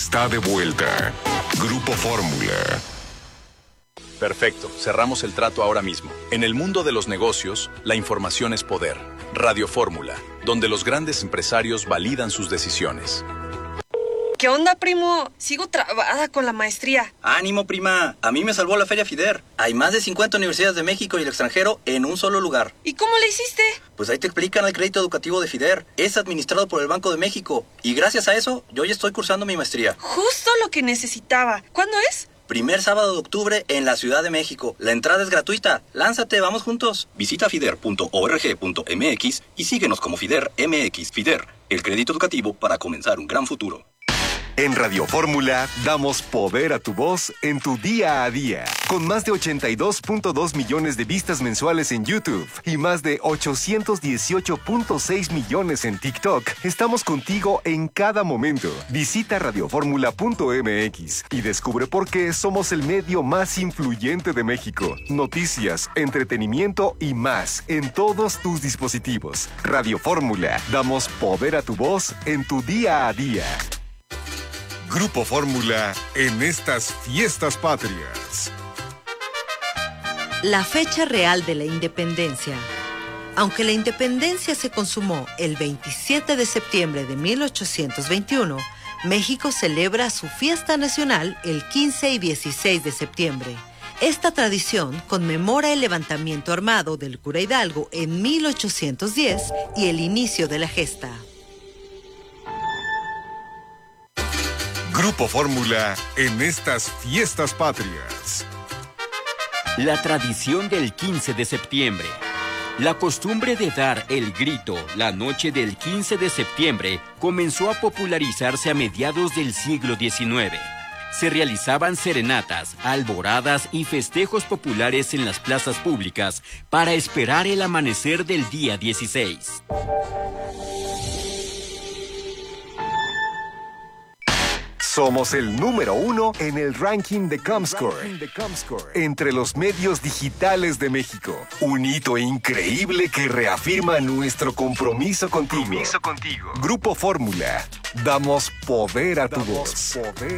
está de vuelta. Grupo Fórmula. Perfecto, cerramos el trato ahora mismo. En el mundo de los negocios, la información es poder. Radio Fórmula, donde los grandes empresarios validan sus decisiones. ¿Qué onda, primo? Sigo trabada con la maestría. ¡Ánimo, prima! A mí me salvó la Feria FIDER. Hay más de 50 universidades de México y el extranjero en un solo lugar. ¿Y cómo le hiciste? Pues ahí te explican el crédito educativo de FIDER. Es administrado por el Banco de México. Y gracias a eso, yo ya estoy cursando mi maestría. Justo lo que necesitaba. ¿Cuándo es? Primer sábado de octubre en la Ciudad de México. La entrada es gratuita. Lánzate, vamos juntos. Visita fider.org.mx y síguenos como FIDER MX. FIDER, el crédito educativo para comenzar un gran futuro. En Radio Fórmula damos poder a tu voz en tu día a día. Con más de 82.2 millones de vistas mensuales en YouTube y más de 818.6 millones en TikTok, estamos contigo en cada momento. Visita radioformula.mx y descubre por qué somos el medio más influyente de México. Noticias, entretenimiento y más en todos tus dispositivos. Radio Fórmula, damos poder a tu voz en tu día a día. Grupo Fórmula en estas fiestas patrias. La fecha real de la independencia. Aunque la independencia se consumó el 27 de septiembre de 1821, México celebra su fiesta nacional el 15 y 16 de septiembre. Esta tradición conmemora el levantamiento armado del cura Hidalgo en 1810 y el inicio de la gesta. Grupo Fórmula en estas fiestas patrias. La tradición del 15 de septiembre. La costumbre de dar el grito la noche del 15 de septiembre comenzó a popularizarse a mediados del siglo XIX. Se realizaban serenatas, alboradas y festejos populares en las plazas públicas para esperar el amanecer del día 16. Somos el número 1 en el ranking de Comscore entre los medios digitales de México. Un hito increíble que reafirma nuestro compromiso contigo. Grupo Fórmula. Damos poder a tu voz.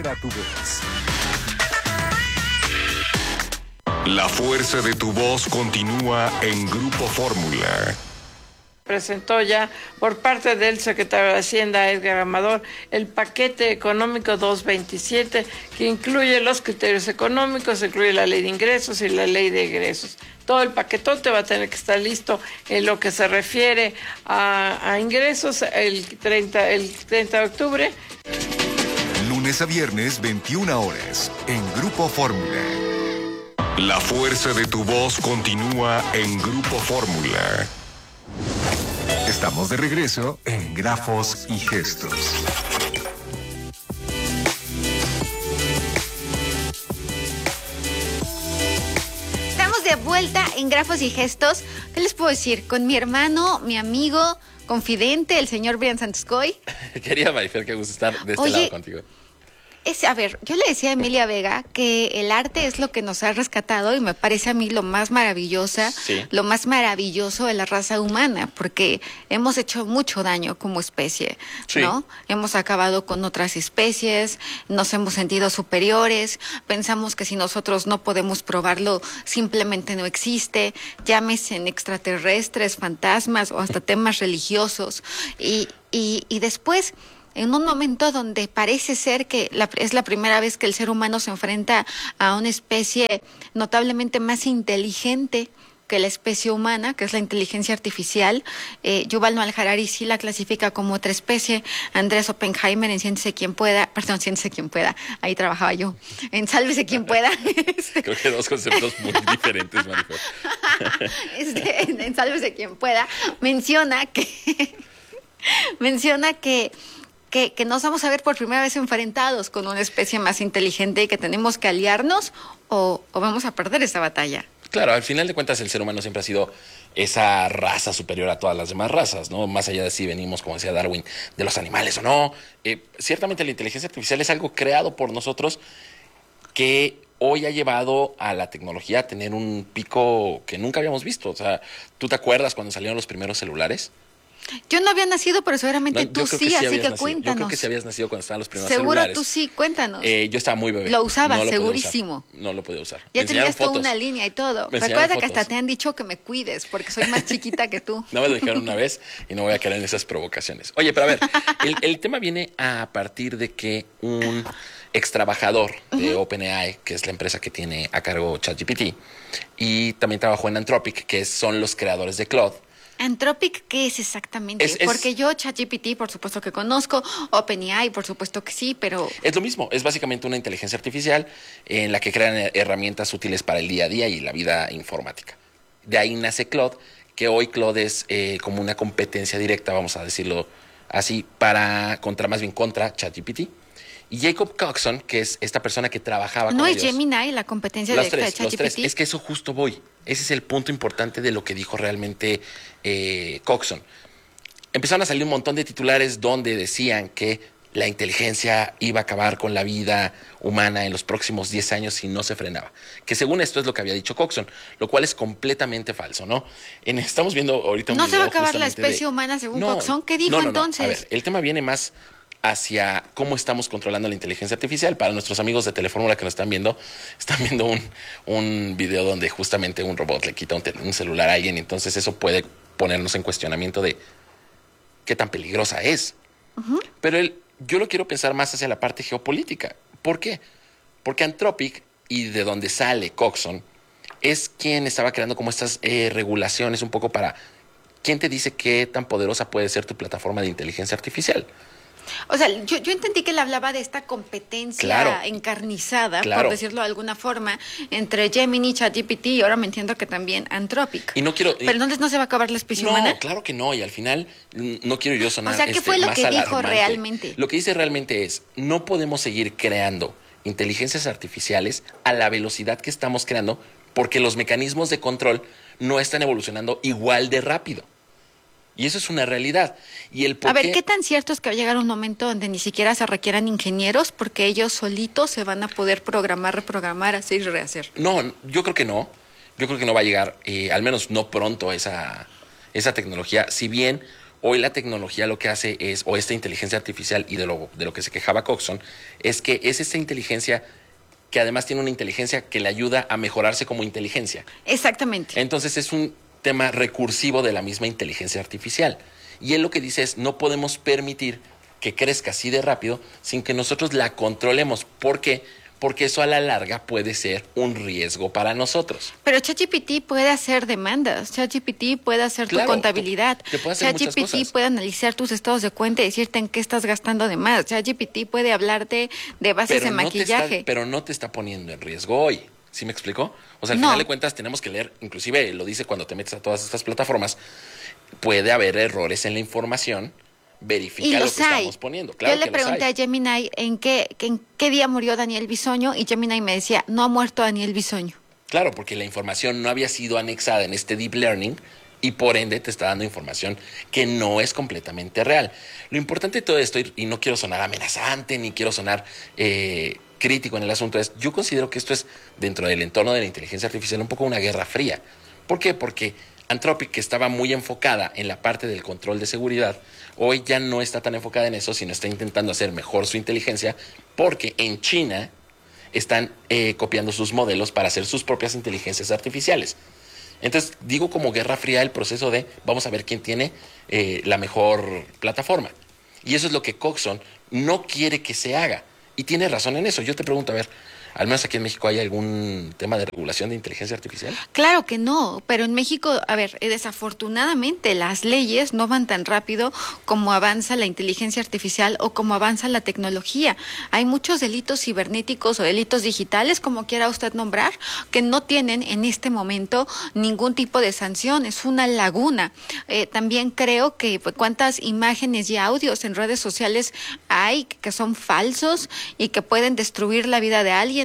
La fuerza de tu voz continúa en Grupo Fórmula. Presentó ya por parte del secretario de Hacienda, Edgar Amador, el paquete económico 227, que incluye los criterios económicos, incluye la ley de ingresos y la ley de egresos. Todo el paquetote va a tener que estar listo en lo que se refiere a ingresos el 30 de octubre. Lunes a viernes, 21 horas, en Grupo Fórmula. La fuerza de tu voz continúa en Grupo Fórmula. Estamos de regreso en Grafos y Gestos. Estamos de vuelta en Grafos y Gestos. ¿Qué les puedo decir? Con mi hermano, mi amigo, confidente, el señor Brian Santoscoy. Querida Marifer, qué gusto estar de este lado contigo. A ver, yo le decía a Emilia Vega que el arte es lo que nos ha rescatado y me parece a mí lo más maravilloso de la raza humana, porque hemos hecho mucho daño como especie, ¿no? Hemos acabado con otras especies, nos hemos sentido superiores, pensamos que si nosotros no podemos probarlo, simplemente no existe, llámese en extraterrestres, fantasmas o hasta temas religiosos, y después, en un momento donde parece ser que es la primera vez que el ser humano se enfrenta a una especie notablemente más inteligente que la especie humana, que es la inteligencia artificial. Yuval Noah Harari sí la clasifica como otra especie. Andrés Oppenheimer en Siéntese quien pueda, ahí trabajaba yo, en Sálvese quien pueda. Creo que dos conceptos muy diferentes, Marifer. En Sálvese quien pueda, menciona que nos vamos a ver por primera vez enfrentados con una especie más inteligente y que tenemos que aliarnos o vamos a perder esta batalla. Claro, al final de cuentas el ser humano siempre ha sido esa raza superior a todas las demás razas, ¿no? Más allá de si venimos, como decía Darwin, de los animales o no. Ciertamente la inteligencia artificial es algo creado por nosotros que hoy ha llevado a la tecnología a tener un pico que nunca habíamos visto. O sea, ¿tú te acuerdas cuando salieron los primeros celulares? Yo no había nacido, pero seguramente No, tú yo creo sí, así habías que nacido. cuéntanos. Yo creo que sí habías nacido cuando estaban los primeros Seguro celulares. tú sí, cuéntanos. Yo estaba muy bebé. Lo usabas, No lo podía segurísimo. usar. No lo podía usar. Ya Me enseñaron tenías toda fotos. una línea y todo. Me enseñaron Recuerda que hasta fotos. te han dicho que me cuides, porque soy más chiquita que tú. No me lo dijeron una vez y no voy a caer en esas provocaciones. Oye, pero a ver, el tema viene a partir de que un ex trabajador de OpenAI, que es la empresa que tiene a cargo ChatGPT, y también trabajó en Anthropic, que son los creadores de Claude. Anthropic, ¿qué es exactamente? Porque yo ChatGPT, por supuesto que conozco, OpenAI, por supuesto que sí, pero... Es lo mismo, es básicamente una inteligencia artificial en la que crean herramientas útiles para el día a día y la vida informática. De ahí nace Claude, que hoy Claude es como una competencia directa, vamos a decirlo así, contra ChatGPT. Y Jacob Coxon, que es esta persona que trabajaba con ellos. ¿No es Gemini la competencia directa de ChatGPT? Los tres, es que eso justo voy. Ese es el punto importante de lo que dijo realmente Coxon. Empezaron a salir un montón de titulares donde decían que la inteligencia iba a acabar con la vida humana en los próximos 10 años si no se frenaba. Que según esto es lo que había dicho Coxon, lo cual es completamente falso, ¿no? Estamos viendo ahorita un ¿No video se va a acabar la justamente especie humana según Coxon? ¿Qué dijo entonces? A ver, el tema viene más hacia cómo estamos controlando la inteligencia artificial. Para nuestros amigos de Telefórmula que nos están viendo un video donde justamente un robot le quita un celular a alguien y entonces eso puede ponernos en cuestionamiento de qué tan peligrosa es. Pero yo lo quiero pensar más hacia la parte geopolítica. ¿Por qué? Porque Anthropic, y de donde sale Coxon, es quien estaba creando como estas regulaciones un poco para quién te dice qué tan poderosa puede ser tu plataforma de inteligencia artificial. O sea, yo entendí que él hablaba de esta competencia encarnizada, por decirlo de alguna forma, entre Gemini, ChatGPT y ahora me entiendo que también Anthropic. Y no quiero... Pero entonces no se va a acabar la especie humana. No, claro que no, y al final no quiero yo sonar O sea, ¿qué fue lo más que dijo alarmante. realmente? Lo que dice realmente es, no podemos seguir creando inteligencias artificiales a la velocidad que estamos creando porque los mecanismos de control no están evolucionando igual de rápido. Y eso es una realidad. Y el A ver, ¿qué tan cierto es que va a llegar un momento donde ni siquiera se requieran ingenieros porque ellos solitos se van a poder programar, reprogramar, hacer y rehacer? No, yo creo que no. Yo creo que no va a llegar, al menos no pronto, esa tecnología. Si bien hoy la tecnología lo que hace es, o esta inteligencia artificial y de lo que se quejaba Coxon, es que es esta inteligencia que además tiene una inteligencia que le ayuda a mejorarse como inteligencia. Exactamente. Entonces es un tema recursivo de la misma inteligencia artificial. Y él lo que dice es, no podemos permitir que crezca así de rápido sin que nosotros la controlemos. ¿Por qué? Porque eso a la larga puede ser un riesgo para nosotros. Pero ChatGPT puede hacer demandas, ChatGPT puede hacer tu contabilidad, ChatGPT puede analizar tus estados de cuenta y decirte en qué estás gastando de más, ChatGPT puede hablarte de bases de maquillaje. Pero no te está poniendo en riesgo hoy. ¿Sí me explicó? O sea, al final de cuentas tenemos que leer, inclusive lo dice cuando te metes a todas estas plataformas, puede haber errores en la información, verifica lo que estamos poniendo. Claro, yo le pregunté a Gemini en qué día murió Daniel Bisoño y Gemini me decía, no ha muerto Daniel Bisoño. Claro, porque la información no había sido anexada en este deep learning y por ende te está dando información que no es completamente real. Lo importante de todo esto, y no quiero sonar amenazante ni quiero sonar crítico en el asunto, es yo considero que esto es dentro del entorno de la inteligencia artificial un poco una guerra fría. ¿Por qué? Porque Anthropic, que estaba muy enfocada en la parte del control de seguridad, hoy ya no está tan enfocada en eso, sino está intentando hacer mejor su inteligencia, porque en China están copiando sus modelos para hacer sus propias inteligencias artificiales. Entonces, digo como guerra fría el proceso de vamos a ver quién tiene la mejor plataforma. Y eso es lo que Coxon no quiere que se haga. Y tiene razón en eso. Yo te pregunto, a ver, ¿al menos aquí en México hay algún tema de regulación de inteligencia artificial? Claro que no, pero en México, a ver, desafortunadamente las leyes no van tan rápido como avanza la inteligencia artificial o como avanza la tecnología. Hay muchos delitos cibernéticos o delitos digitales, como quiera usted nombrar, que no tienen en este momento ningún tipo de sanción. Es una laguna. También creo que cuántas imágenes y audios en redes sociales hay que son falsos y que pueden destruir la vida de alguien.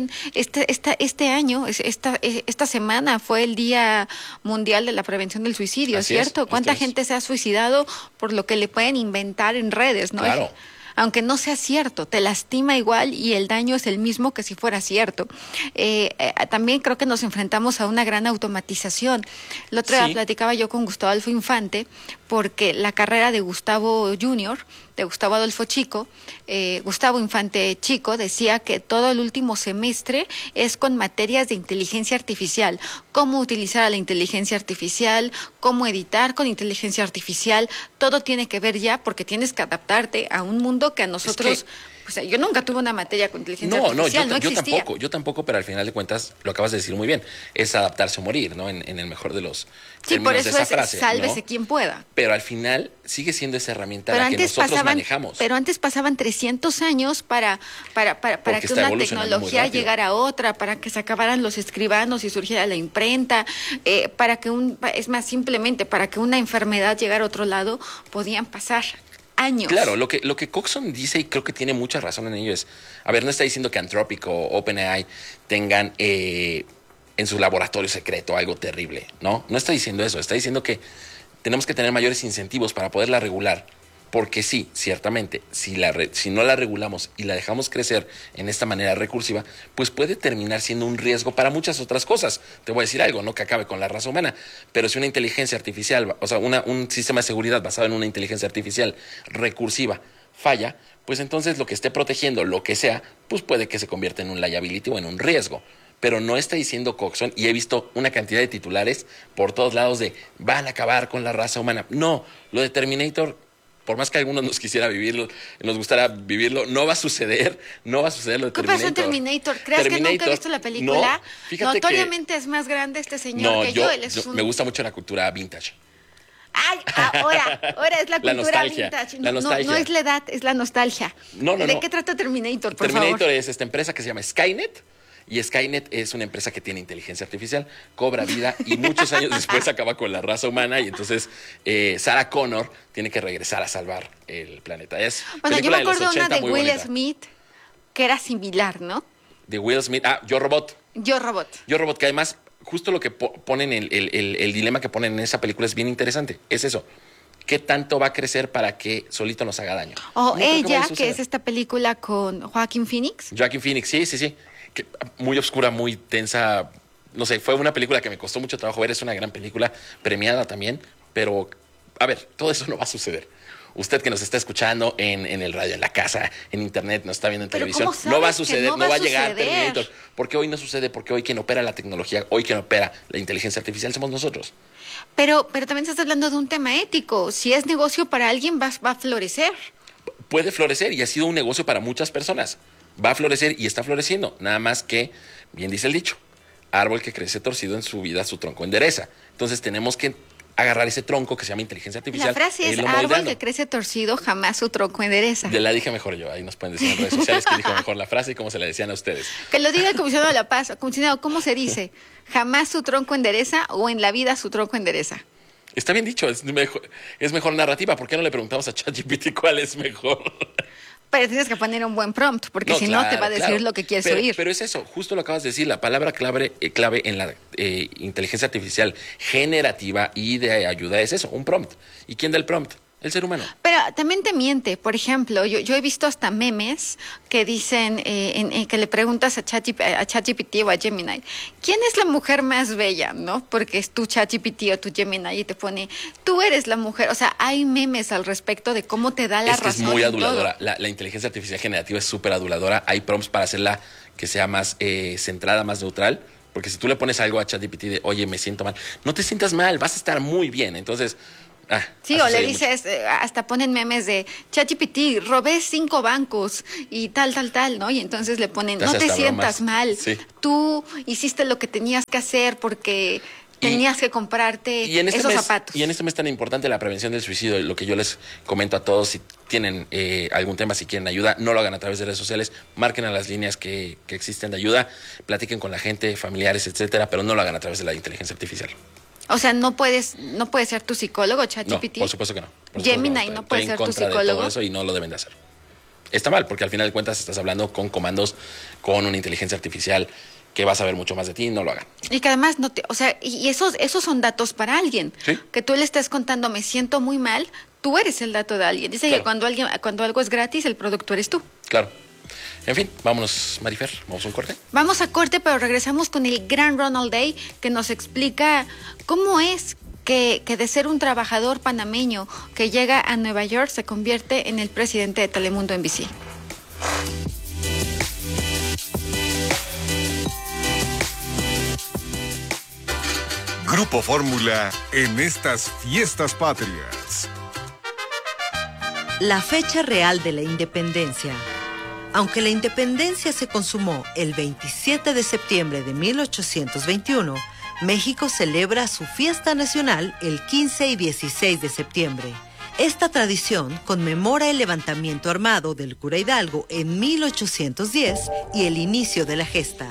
Este año, esta semana fue el Día Mundial de la Prevención del Suicidio, ¿cierto? ¿Cuánta gente se ha suicidado por lo que le pueden inventar en redes, no? Claro. aunque no sea cierto, te lastima igual y el daño es el mismo que si fuera cierto. También creo que nos enfrentamos a una gran automatización. El otro día platicaba yo con Gustavo Adolfo Infante, porque la carrera de Gustavo Junior, de Gustavo Adolfo Chico, Gustavo Infante Chico, decía que todo el último semestre es con materias de inteligencia artificial, cómo utilizar a la inteligencia artificial, cómo editar con inteligencia artificial, todo tiene que ver ya porque tienes que adaptarte a un mundo que a nosotros... O sea, yo nunca tuve una materia con inteligencia artificial, no existía. Yo tampoco, pero al final de cuentas, lo acabas de decir muy bien, es adaptarse o morir, ¿no? En el mejor de los términos por eso de esa frase, sálvese ¿no? quien pueda. Pero al final sigue siendo esa herramienta la que nosotros manejamos. Pero antes pasaban 300 años para que una tecnología llegara a otra, para que se acabaran los escribanos y surgiera la imprenta, simplemente para que una enfermedad llegara a otro lado, podían pasar años. Claro, lo que Coxon dice, y creo que tiene mucha razón en ello, es, a ver, no está diciendo que Anthropic o OpenAI tengan en su laboratorio secreto algo terrible, ¿no? No está diciendo eso, está diciendo que tenemos que tener mayores incentivos para poderla regular, porque sí, ciertamente, si no la regulamos y la dejamos crecer en esta manera recursiva, pues puede terminar siendo un riesgo para muchas otras cosas. Te voy a decir algo, no que acabe con la raza humana, pero si una inteligencia artificial, o sea, un sistema de seguridad basado en una inteligencia artificial recursiva falla, pues entonces lo que esté protegiendo, lo que sea, pues puede que se convierta en un liability o en un riesgo. Pero no está diciendo Coxon, y he visto una cantidad de titulares por todos lados de van a acabar con la raza humana. No, lo de Terminator, por más que algunos nos quisiera vivirlo, nos gustara vivirlo, no va a suceder lo de Terminator. ¿Qué pasó en Terminator? ¿Crees que nunca he visto la película? No, notoriamente es más grande este señor que yo. Me gusta mucho la cultura vintage. Ay, ahora es la cultura vintage. La nostalgia. No es la edad, es la nostalgia. ¿De qué trata Terminator, por favor? Terminator es esta empresa que se llama Skynet. Y Skynet es una empresa que tiene inteligencia artificial, cobra vida y muchos años después acaba con la raza humana. Y entonces Sarah Connor tiene que regresar a salvar el planeta. Bueno, yo me acuerdo una de Will Smith que era similar, ¿no? De Will Smith. Yo Robot. Yo Robot, que además justo lo que ponen, el dilema que ponen en esa película es bien interesante. Es eso. ¿Qué tanto va a crecer para que solito nos haga daño? O ella, que es esta película con Joaquin Phoenix. Joaquin Phoenix, sí. Muy oscura, muy tensa. No sé, fue una película que me costó mucho trabajo ver. Es una gran película, premiada también. Pero, a ver, todo eso no va a suceder. Usted que nos está escuchando en el radio, en la casa, en internet, nos está viendo en televisión, no va a suceder, no va a llegar Terminator. Porque hoy no sucede, porque hoy quien opera la tecnología, hoy quien opera la inteligencia artificial somos nosotros. Pero también estás hablando de un tema ético. Si es negocio para alguien, va a florecer. Puede florecer y ha sido un negocio para muchas personas. Va a florecer y está floreciendo. Nada más que, bien dice el dicho, árbol que crece torcido en su vida, su tronco endereza. Entonces tenemos que agarrar ese tronco que se llama inteligencia artificial. La frase es árbol que crece torcido, jamás su tronco endereza. La dije mejor yo. Ahí nos pueden decir en redes sociales que dijo mejor la frase y cómo se la decían a ustedes. Que lo diga el comisionado de la paz. Comisionado, ¿cómo se dice? ¿Jamás su tronco endereza o en la vida su tronco endereza? Está bien dicho, es mejor narrativa. ¿Por qué no le preguntamos a ChatGPT cuál es mejor? Pero tienes que poner un buen prompt, porque si no te va a decir lo que quieres oír. Pero es eso, justo lo acabas de decir, la palabra clave en la inteligencia artificial generativa y de ayuda es eso, un prompt. ¿Y quién da el prompt? El ser humano. Pero también te miente. Por ejemplo, yo he visto hasta memes que dicen, que le preguntas a ChatGPT o a Gemini, ¿quién es la mujer más bella? ¿No? Porque es tu ChatGPT o tu Gemini y te pone, tú eres la mujer. O sea, hay memes al respecto de cómo te da la razón. Es muy aduladora. La inteligencia artificial generativa es súper aduladora. Hay prompts para hacerla que sea más centrada, más neutral. Porque si tú le pones algo a ChatGPT de, oye, me siento mal, no te sientas mal, vas a estar muy bien. Entonces... sí, o le dices, hasta ponen memes de ChatGPT, robé 5 bancos y tal, ¿no? Y entonces le ponen, no te sientas mal, tú hiciste lo que tenías que hacer porque tenías que comprarte esos zapatos. Y en este mes tan importante la prevención del suicidio, lo que yo les comento a todos, si tienen algún tema, si quieren ayuda, no lo hagan a través de redes sociales, marquen a las líneas que existen de ayuda, platiquen con la gente, familiares, etcétera, pero no lo hagan a través de la inteligencia artificial. O sea, no puede ser tu psicólogo, ChatGPT. No, por supuesto que no. Gemini no puede ser tu psicólogo. De todo eso y no lo deben de hacer. Está mal, porque al final de cuentas estás hablando con comandos, con una inteligencia artificial que va a saber mucho más de ti, no lo hagan. Y que además y esos son datos para alguien. ¿Sí? Que tú le estés contando, me siento muy mal, tú eres el dato de alguien. Dice que cuando algo es gratis, el producto eres tú. Claro. En fin, vámonos, Marifer, vamos a un corte. Vamos a corte, pero regresamos con el gran Ronald Day, que nos explica cómo es que de ser un trabajador panameño que llega a Nueva York se convierte en el presidente de Telemundo NBC. Grupo Fórmula en estas fiestas patrias. La fecha real de la independencia. Aunque la independencia se consumó el 27 de septiembre de 1821, México celebra su fiesta nacional el 15 y 16 de septiembre. Esta tradición conmemora el levantamiento armado del cura Hidalgo en 1810 y el inicio de la gesta.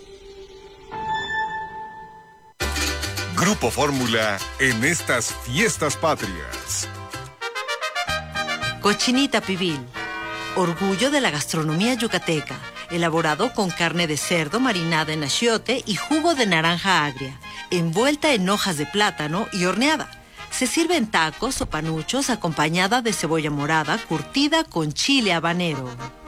Grupo Fórmula en estas fiestas patrias. Cochinita pibil, orgullo de la gastronomía yucateca, elaborado con carne de cerdo marinada en achiote y jugo de naranja agria, envuelta en hojas de plátano y horneada. Se sirve en tacos o panuchos acompañada de cebolla morada curtida con chile habanero.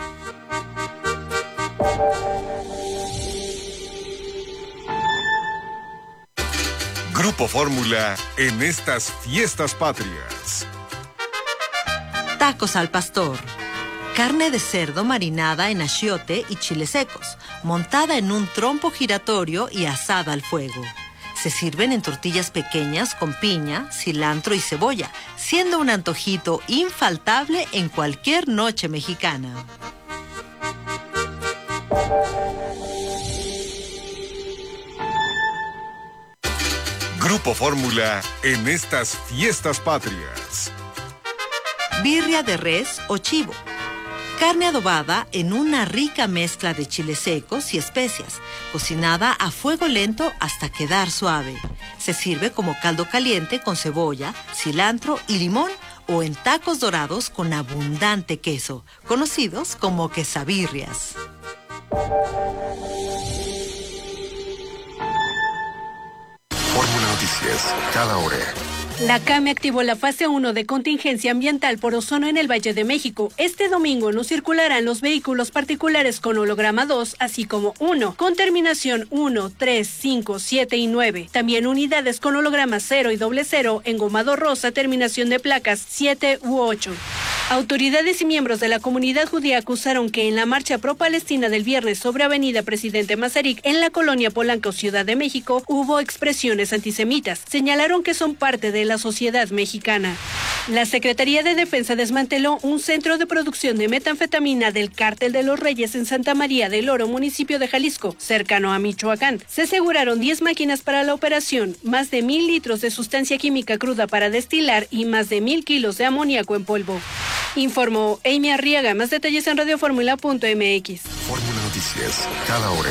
Grupo Fórmula en estas fiestas patrias. Tacos al pastor. Carne de cerdo marinada en achiote y chiles secos, montada en un trompo giratorio y asada al fuego. Se sirven en tortillas pequeñas con piña, cilantro y cebolla, siendo un antojito infaltable en cualquier noche mexicana. Grupo Fórmula en estas fiestas patrias. Birria de res o chivo. Carne adobada en una rica mezcla de chiles secos y especias, cocinada a fuego lento hasta quedar suave. Se sirve como caldo caliente con cebolla, cilantro y limón o en tacos dorados con abundante queso, conocidos como quesabirrias. Fórmula Noticias, cada hora. La CAME activó la fase 1 de contingencia ambiental por ozono en el Valle de México. Este domingo no circularán los vehículos particulares con holograma 2, así como 1, con terminación 1, 3, 5, 7 y 9. También unidades con holograma 0 y 00, engomado rosa, terminación de placas 7 u 8. Autoridades y miembros de la comunidad judía acusaron que en la marcha pro-palestina del viernes sobre Avenida Presidente Mazarik, en la colonia Polanco, Ciudad de México, hubo expresiones antisemitas. Señalaron que son parte de la sociedad mexicana. La Secretaría de Defensa desmanteló un centro de producción de metanfetamina del Cártel de los Reyes en Santa María del Oro, municipio de Jalisco, cercano a Michoacán. Se aseguraron 10 máquinas para la operación, más de 1,000 litros de sustancia química cruda para destilar y más de 1,000 kilos de amoníaco en polvo. Informó Amy Arriaga. Más detalles en radioformula.mx. Fórmula Noticias, cada hora.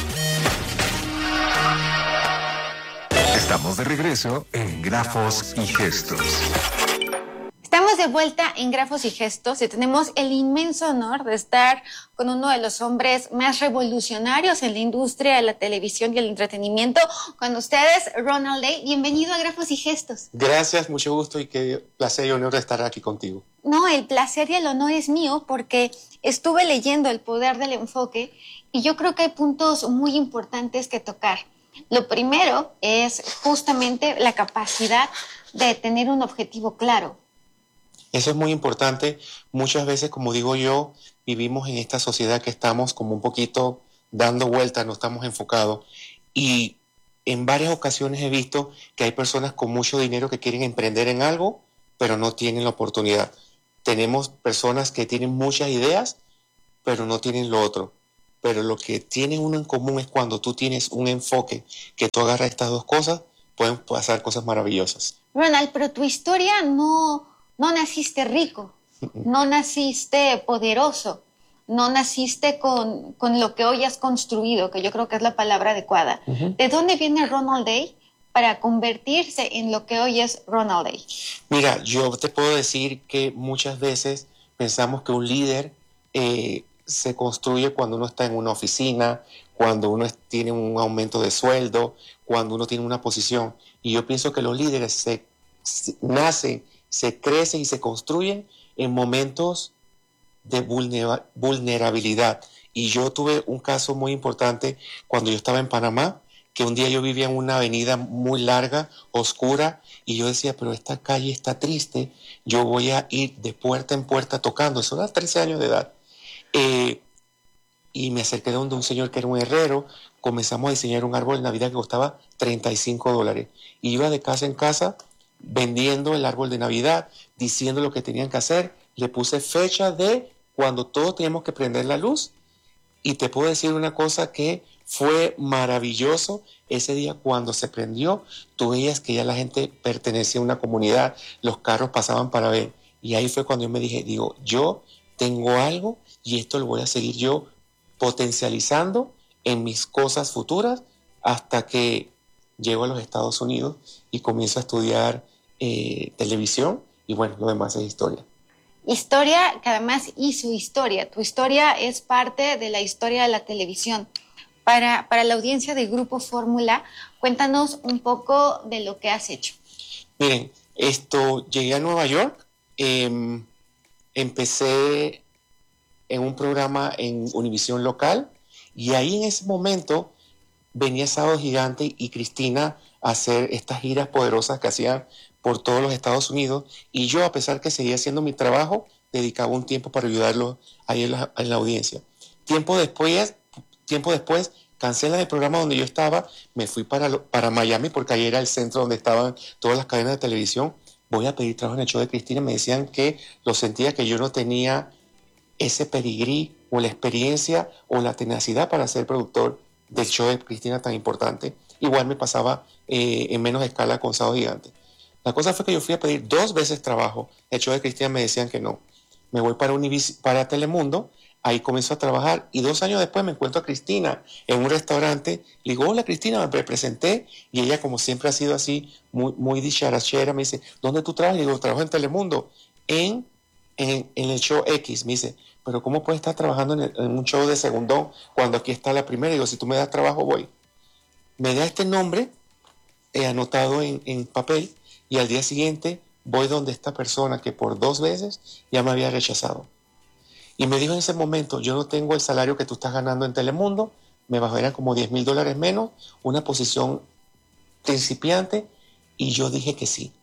Estamos de regreso en Grafos y Gestos. Estamos de vuelta en Grafos y Gestos y tenemos el inmenso honor de estar con uno de los hombres más revolucionarios en la industria de la televisión y el entretenimiento. Con ustedes, Ronald Day. Bienvenido a Grafos y Gestos. Gracias, mucho gusto y qué placer y honor de estar aquí contigo. No, el placer y el honor es mío porque estuve leyendo El poder del enfoque y yo creo que hay puntos muy importantes que tocar. Lo primero es justamente la capacidad de tener un objetivo claro. Eso es muy importante. Muchas veces, como digo yo, vivimos en esta sociedad que estamos como un poquito dando vueltas, no estamos enfocados. Y en varias ocasiones he visto que hay personas con mucho dinero que quieren emprender en algo, pero no tienen la oportunidad. Tenemos personas que tienen muchas ideas, pero no tienen lo otro. Pero lo que tienen uno en común es cuando tú tienes un enfoque, que tú agarras estas dos cosas, pueden pasar cosas maravillosas. Ronald, pero tu historia no naciste rico, no naciste poderoso, no naciste con lo que hoy has construido, que yo creo que es la palabra adecuada. Uh-huh. ¿De dónde viene Ronald Day para convertirse en lo que hoy es Ronald Day? Mira, yo te puedo decir que muchas veces pensamos que un líder se construye cuando uno está en una oficina, cuando uno tiene un aumento de sueldo, cuando uno tiene una posición. Y yo pienso que los líderes nacen, se crecen y se construyen en momentos de vulnerabilidad. Y yo tuve un caso muy importante cuando yo estaba en Panamá, que un día yo vivía en una avenida muy larga, oscura, y yo decía, pero esta calle está triste, yo voy a ir de puerta en puerta tocando. Eso era 13 años de edad. Y me acerqué donde un señor que era un herrero, comenzamos a diseñar un árbol de Navidad que costaba $35. Y iba de casa en casa vendiendo el árbol de Navidad, diciendo lo que tenían que hacer. Le puse fecha de cuando todos teníamos que prender la luz. Y te puedo decir una cosa que fue maravilloso. Ese día cuando se prendió, tú veías que ya la gente pertenecía a una comunidad, los carros pasaban para ver. Y ahí fue cuando yo me dije, yo tengo algo y esto lo voy a seguir yo potencializando en mis cosas futuras hasta que llego a los Estados Unidos y comienzo a estudiar televisión y bueno, lo demás es historia. Historia que además hizo historia. Tu historia es parte de la historia de la televisión. Para la audiencia de Grupo Fórmula, cuéntanos un poco de lo que has hecho. Miren, llegué a Nueva York, empecé en un programa en Univisión local y ahí en ese momento venía Sábado Gigante y Cristina a hacer estas giras poderosas que hacían por todos los Estados Unidos y yo, a pesar que seguía haciendo mi trabajo, dedicaba un tiempo para ayudarlos ahí en la audiencia. Tiempo después, cancelan el programa donde yo estaba, me fui para Miami porque ahí era el centro donde estaban todas las cadenas de televisión. Voy a pedir trabajo en el show de Cristina, me decían que lo sentía que yo no tenía ese pedigrí o la experiencia o la tenacidad para ser productor del show de Cristina tan importante. Igual me pasaba en menos escala con Sábado Gigante. La cosa fue que yo fui a pedir 2 veces trabajo. El show de Cristina me decían que no. Me voy para Telemundo, ahí comienzo a trabajar y 2 años después me encuentro a Cristina en un restaurante. Le digo, hola Cristina, me presenté y ella, como siempre ha sido así, muy dicharachera, me dice, ¿dónde tú trabajas? Le digo, trabajo en Telemundo, en el show X. Me dice, pero ¿cómo puedes estar trabajando en un show de segundón cuando aquí está la primera? Digo, si tú me das trabajo, voy. Me da este nombre anotado en papel y al día siguiente voy donde esta persona que por 2 veces ya me había rechazado. Y me dijo en ese momento, yo no tengo el salario que tú estás ganando en Telemundo, me bajarían como $10,000 menos, una posición principiante, y yo dije que sí.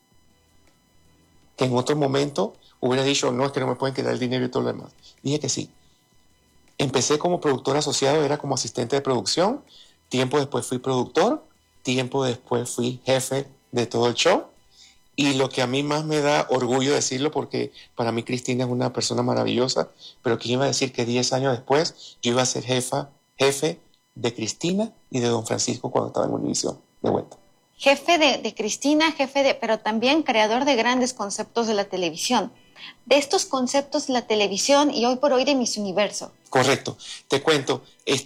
Que en otro momento hubiera dicho, no, es que no me pueden quedar el dinero y todo lo demás. Dije que sí. Empecé como productor asociado, era como asistente de producción, tiempo después fui productor, tiempo después fui jefe de todo el show. Y lo que a mí más me da orgullo decirlo, porque para mí Cristina es una persona maravillosa, pero que iba a decir que 10 años después yo iba a ser jefe de Cristina y de Don Francisco cuando estaba en Univisión, de vuelta. Jefe de Cristina, pero también creador de grandes conceptos de la televisión. De estos conceptos de la televisión y hoy por hoy de Miss Universo. Correcto. Te cuento,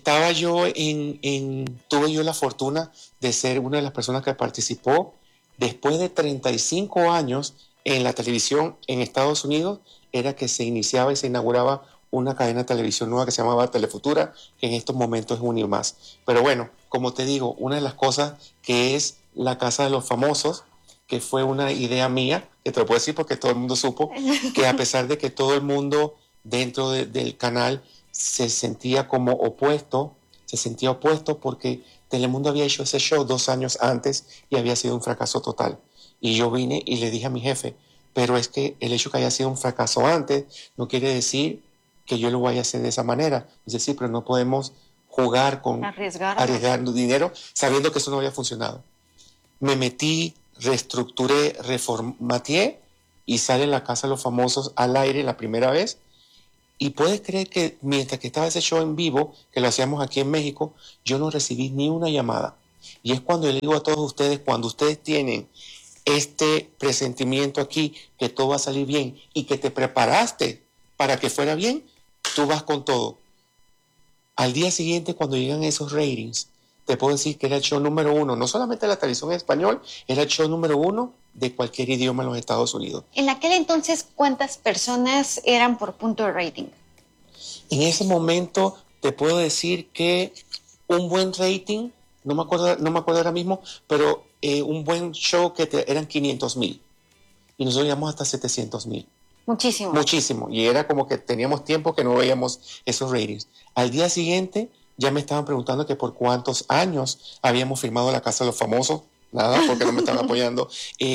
tuve yo la fortuna de ser una de las personas que participó. Después de 35 años en la televisión en Estados Unidos, era que se iniciaba y se inauguraba una cadena de televisión nueva que se llamaba Telefutura, que en estos momentos es Unimás. Pero bueno, como te digo, una de las cosas que es la Casa de los Famosos, que fue una idea mía, que te lo puedo decir porque todo el mundo supo, que a pesar de que todo el mundo dentro del canal se sentía opuesto porque Telemundo había hecho ese show 2 años antes y había sido un fracaso total. Y yo vine y le dije a mi jefe, pero es que el hecho que haya sido un fracaso antes no quiere decir que yo lo vaya a hacer de esa manera. Dice, sí, pero no podemos jugar con arriesgar dinero sabiendo que eso no había funcionado. Me metí, reestructuré, reformateé y sale La Casa de los Famosos al aire la primera vez. Y puedes creer que mientras que estaba ese show en vivo, que lo hacíamos aquí en México, yo no recibí ni una llamada. Y es cuando le digo a todos ustedes, cuando ustedes tienen este presentimiento aquí, que todo va a salir bien y que te preparaste para que fuera bien, tú vas con todo. Al día siguiente, cuando llegan esos ratings, te puedo decir que era el show número 1, no solamente de la televisión en español, era el show número 1 de cualquier idioma en los Estados Unidos. En aquel entonces, ¿cuántas personas eran por punto de rating? En ese momento te puedo decir que un buen rating, no me acuerdo ahora mismo, pero un buen show eran 500,000. y nosotros llegamos hasta 700,000. Muchísimo. Muchísimo. Y era como que teníamos tiempo que no veíamos esos ratings. Al día siguiente ya me estaban preguntando que por cuántos años habíamos firmado La Casa de los Famosos. Nada, porque no me estaban apoyando.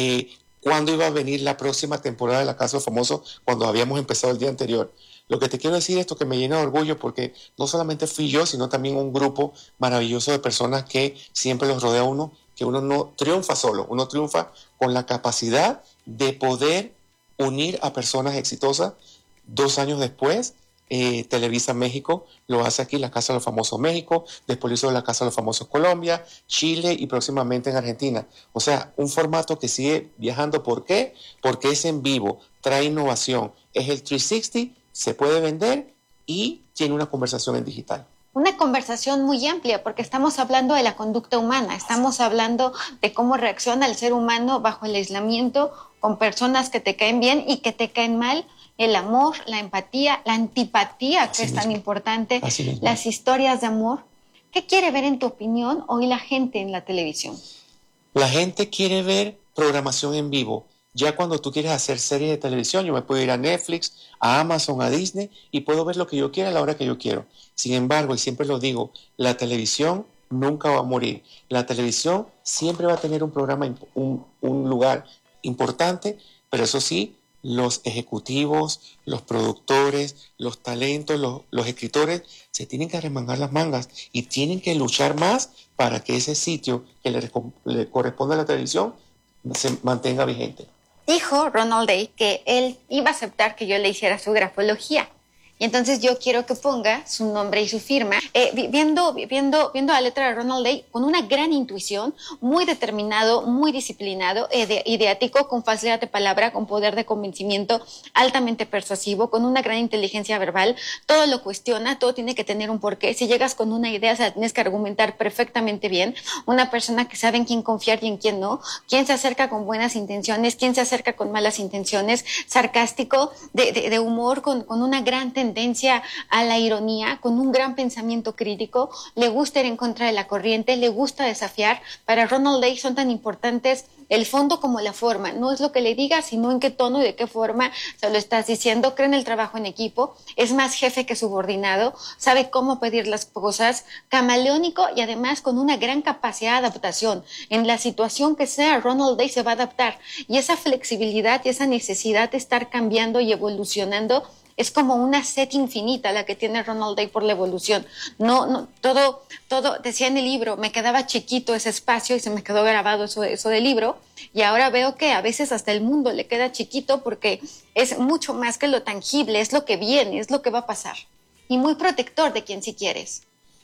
¿Cuándo iba a venir la próxima temporada de La Casa de los Famosos? Cuando habíamos empezado el día anterior. Lo que te quiero decir es esto, que me llena de orgullo, porque no solamente fui yo, sino también un grupo maravilloso de personas que siempre los rodea a uno, que uno no triunfa solo, uno triunfa con la capacidad de poder unir a personas exitosas. 2 años después, Televisa México lo hace aquí, La Casa de los Famosos México, después lo hizo La Casa de los Famosos Colombia, Chile y próximamente en Argentina. O sea, un formato que sigue viajando. ¿Por qué? Porque es en vivo, trae innovación, es el 360, se puede vender y tiene una conversación en digital. Una conversación muy amplia, porque estamos hablando de la conducta humana, estamos hablando de cómo reacciona el ser humano bajo el aislamiento, con personas que te caen bien y que te caen mal, el amor, la empatía, la antipatía, que es tan importante, las historias de amor. ¿Qué quiere ver, en tu opinión, hoy la gente en la televisión? La gente quiere ver programación en vivo. Ya cuando tú quieres hacer series de televisión, yo me puedo ir a Netflix, a Amazon, a Disney y puedo ver lo que yo quiera a la hora que yo quiero. Sin embargo, y siempre lo digo, la televisión nunca va a morir. La televisión siempre va a tener un programa, un lugar importante, pero eso sí, los ejecutivos, los productores, los talentos, los escritores se tienen que arremangar las mangas y tienen que luchar más para que ese sitio que le corresponde a la televisión se mantenga vigente. Dijo Ronald Day que él iba a aceptar que yo le hiciera su grafología. Y entonces yo quiero que ponga su nombre y su firma, viendo la letra de Ronald Day con una gran intuición, muy determinado, muy disciplinado, ideático, con facilidad de palabra, con poder de convencimiento, altamente persuasivo, con una gran inteligencia verbal. Todo lo cuestiona, todo tiene que tener un porqué. Si llegas con una idea, se la tienes que argumentar perfectamente bien. Una persona que sabe en quién confiar y en quién no, quién se acerca con buenas intenciones, quién se acerca con malas intenciones, sarcástico, de humor, con una gran tendencia a la ironía, con un gran pensamiento crítico, le gusta ir en contra de la corriente, le gusta desafiar. Para Ronald Day son tan importantes el fondo como la forma. No es lo que le digas, sino en qué tono y de qué forma se lo estás diciendo. Cree en el trabajo en equipo, es más jefe que subordinado, sabe cómo pedir las cosas, camaleónico y además con una gran capacidad de adaptación. En la situación que sea, Ronald Day se va a adaptar. Y esa flexibilidad y esa necesidad de estar cambiando y evolucionando es como una sed infinita la que tiene Ronald Day por la evolución. Todo, decía en el libro, me quedaba chiquito ese espacio y se me quedó grabado eso del libro. Y ahora veo que a veces hasta el mundo le queda chiquito porque es mucho más que lo tangible, es lo que viene, es lo que va a pasar. Y muy protector de quien sí quieres.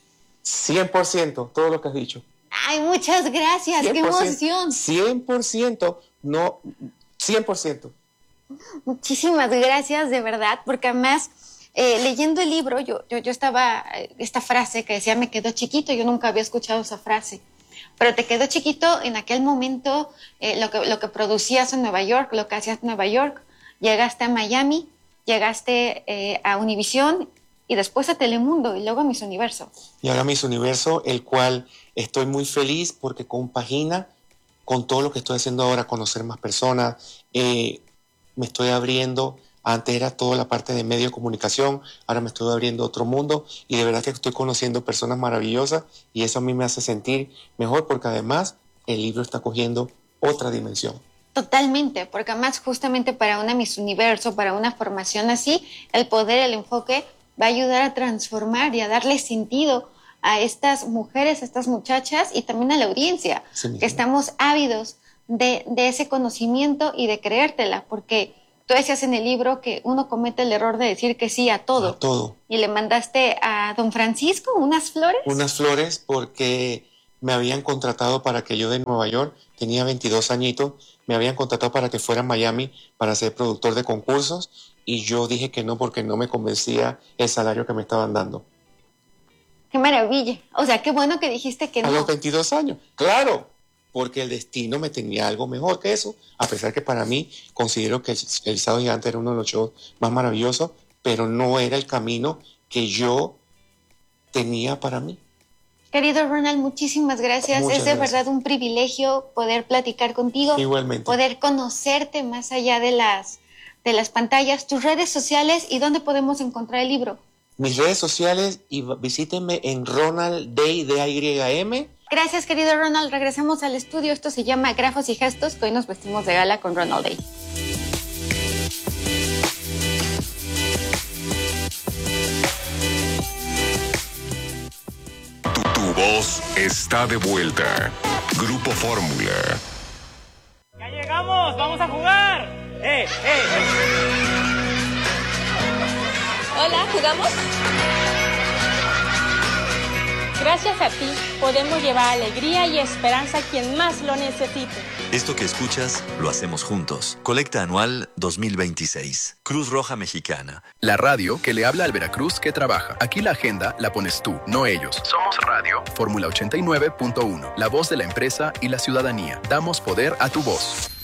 100%, todo lo que has dicho. Ay, muchas gracias, 100%, qué emoción. 100%, no, 100%. Muchísimas gracias, de verdad, porque además, leyendo el libro, yo estaba, esta frase que decía, me quedó chiquito, yo nunca había escuchado esa frase, pero te quedó chiquito en aquel momento, lo que producías en Nueva York, lo que hacías en Nueva York, llegaste a Miami, llegaste a Univisión y después a Telemundo y luego a Miss Universo. Y ahora Miss Universo, el cual estoy muy feliz porque compagina con todo lo que estoy haciendo ahora, conocer más personas, me estoy abriendo. Antes era toda la parte de medio de comunicación, ahora me estoy abriendo a otro mundo y de verdad que estoy conociendo personas maravillosas y eso a mí me hace sentir mejor porque además el libro está cogiendo otra dimensión. Totalmente, porque además justamente para una Miss Universo, para una formación así, el poder, el enfoque va a ayudar a transformar y a darle sentido a estas mujeres, a estas muchachas y también a la audiencia, que estamos ávidos de ese conocimiento y de creértela, porque tú decías en el libro que uno comete el error de decir que sí a todo. A todo. Y le mandaste a don Francisco unas flores. Unas flores porque me habían contratado para que yo de Nueva York, tenía 22 añitos, me habían contratado para que fuera a Miami para ser productor de concursos y yo dije que no porque no me convencía el salario que me estaban dando. ¡Qué maravilla! O sea, qué bueno que dijiste que no. A los 22 años, claro. Porque el destino me tenía algo mejor que eso, a pesar que para mí considero que El Sábado Gigante era uno de los shows más maravillosos, pero no era el camino que yo tenía para mí. Querido Ronald, muchísimas gracias. Es de verdad un privilegio poder platicar contigo. Igualmente. Poder conocerte más allá de las pantallas, tus redes sociales y dónde podemos encontrar el libro. Mis redes sociales y visítenme en Ronald Day, DAYM. Gracias, querido Ronald. Regresamos al estudio. Esto se llama Grafos y Gestos, que hoy nos vestimos de gala con Ronald Day. Tu voz está de vuelta. Grupo Fórmula. ¡Ya llegamos! ¡Vamos a jugar! Hola, ¿jugamos? Gracias a ti podemos llevar alegría y esperanza a quien más lo necesite. Esto que escuchas lo hacemos juntos. Colecta anual 2026. Cruz Roja Mexicana. La radio que le habla al Veracruz que trabaja. Aquí la agenda la pones tú, no ellos. Somos Radio Fórmula 89.1. La voz de la empresa y la ciudadanía. Damos poder a tu voz.